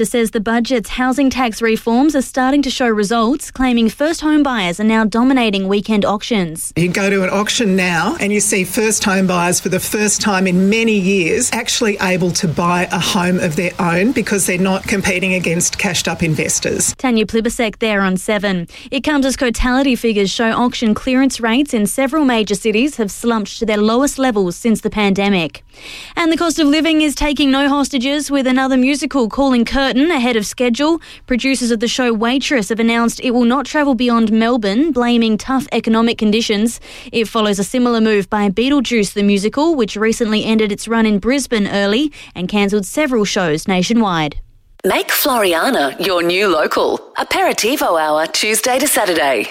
says the budget's housing tax reforms are starting to show results, claiming first home buyers are now dominating weekend auctions. You go to an auction now and you see first home buyers for the first time in many years actually able to buy a home of their own because they're not competing against cashed up investors. Tanya Plibersek there on 7. It comes as Cotality figures show auction clearance rates in several major cities have slumped to their lowest levels since the pandemic. And the cost of living is taking no hostages, with another musical calling curtain ahead of schedule. Producers of the show Waitress have announced it will not travel beyond Melbourne, blaming tough economic conditions. It follows a similar move by Beetlejuice the musical, which recently ended its run in Brisbane early and cancelled several shows nationwide. Make Floriana your new local. Aperitivo hour, Tuesday to Saturday.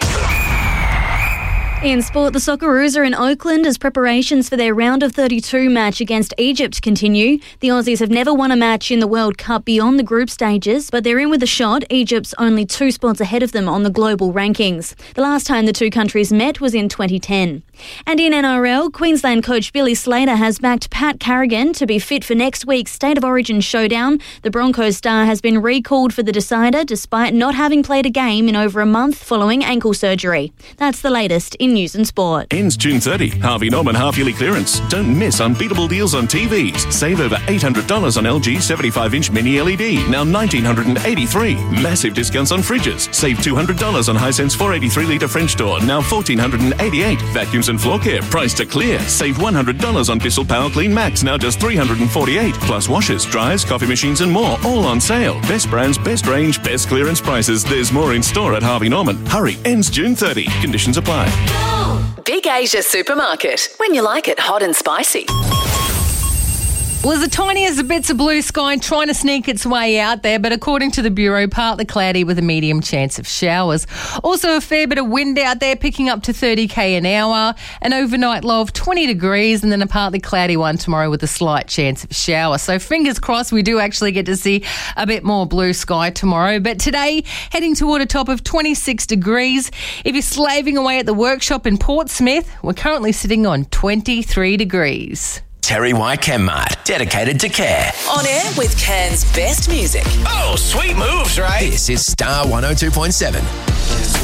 In sport, the Socceroos are in Oakland as preparations for their round of 32 match against Egypt continue. The Aussies have never won a match in the World Cup beyond the group stages, but they're in with a shot. Egypt's only 2 spots ahead of them on the global rankings. The last time the two countries met was in 2010. And in NRL, Queensland coach Billy Slater has backed Pat Carrigan to be fit for next week's State of Origin showdown. The Broncos star has been recalled for the decider despite not having played a game in over a month following ankle surgery. That's the latest in news and sport. Ends June 30. Harvey Norman half-yearly clearance. Don't miss unbeatable deals on TVs. Save over $800 on LG 75-inch mini LED, now $1,983. Massive discounts on fridges. Save $200 on Hisense 483-litre French door, now $1,488. Vacuums and floor care, priced to clear. Save $100 on Bissell Power Clean Max, now just $348. Plus washers, dryers, coffee machines and more, all on sale. Best brands, best range, best clearance prices. There's more in store at Harvey Norman. Hurry, ends June 30. Conditions apply. Big Asia Supermarket. When you like it hot and spicy. Well, as the tiniest bits of blue sky trying to sneak its way out there, but according to the Bureau, partly cloudy with a medium chance of showers. Also a fair bit of wind out there, picking up to 30k an hour. An overnight low of 20 degrees and then a partly cloudy one tomorrow with a slight chance of shower. So fingers crossed we do actually get to see a bit more blue sky tomorrow. But today, heading toward a top of 26 degrees. If you're slaving away at the workshop in Portsmouth, we're currently sitting on 23 degrees. Terry White Chemmart, dedicated to care. On air with Cairns' best music. Oh, sweet moves, right? This is Star 102.7.